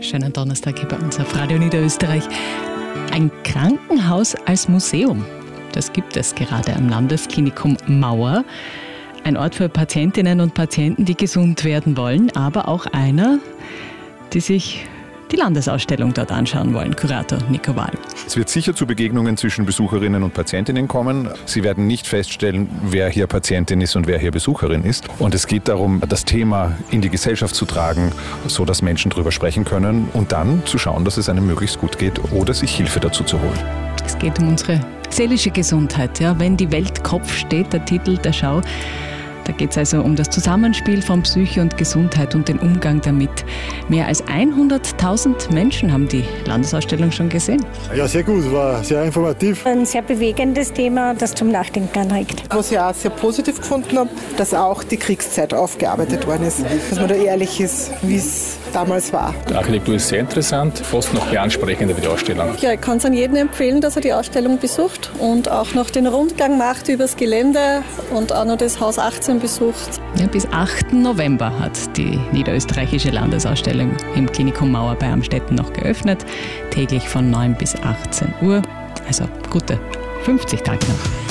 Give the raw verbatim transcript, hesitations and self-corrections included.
Schönen Donnerstag hier bei uns auf Radio Niederösterreich. Ein Krankenhaus als Museum, das gibt es gerade am Landesklinikum Mauer. Ein Ort für Patientinnen und Patienten, die gesund werden wollen, aber auch einer, die sich die Landesausstellung dort anschauen wollen. Kurator Nico Wahl. Es wird sicher zu Begegnungen zwischen Besucherinnen und Patientinnen kommen. Sie werden nicht feststellen, wer hier Patientin ist und wer hier Besucherin ist. Und es geht darum, das Thema in die Gesellschaft zu tragen, so dass Menschen darüber sprechen können und dann zu schauen, dass es einem möglichst gut geht oder sich Hilfe dazu zu holen. Es geht um unsere seelische Gesundheit. Ja, wenn die Welt Kopf steht, der Titel der Schau. Da geht es also um das Zusammenspiel von Psyche und Gesundheit und den Umgang damit. Mehr als hunderttausend Menschen haben die Landesausstellung schon gesehen. Ja, sehr gut, war sehr informativ. Ein sehr bewegendes Thema, das zum Nachdenken anregt. Was ich auch sehr positiv gefunden habe, dass auch die Kriegszeit aufgearbeitet worden ist. Dass man da ehrlich ist, wie es damals war. Die Architektur ist sehr interessant, fast noch ansprechender wie die Ausstellung. Ja, ich kann es an jeden empfehlen, dass er die Ausstellung besucht und auch noch den Rundgang macht übers Gelände und auch noch das Haus achtzehn besucht. Ja, bis achten November hat die niederösterreichische Landesausstellung im Klinikum Mauer bei Amstetten noch geöffnet, täglich von neun bis achtzehn Uhr, also gute fünfzig Tage noch.